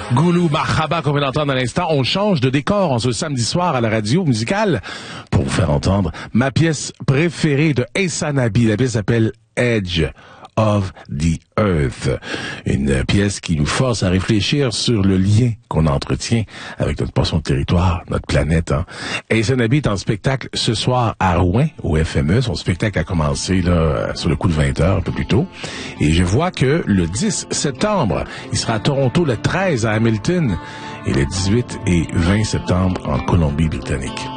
Goulou Marhaba, qu'on vient d'entendre à l'instant. On change de décor en ce samedi soir à la radio musicale pour vous faire entendre ma pièce préférée de Essa Nabi. La pièce s'appelle Edge of the Earth. Une pièce qui nous force à réfléchir sur le lien qu'on entretient avec notre portion de territoire, notre planète. Essa Nabi est en spectacle ce soir à Rouen, au FME. Son spectacle a commencé là sur le coup de 20h, un peu plus tôt. Et je vois que le 10 septembre, il sera à Toronto, le 13 à Hamilton et le 18 et 20 septembre en Colombie-Britannique.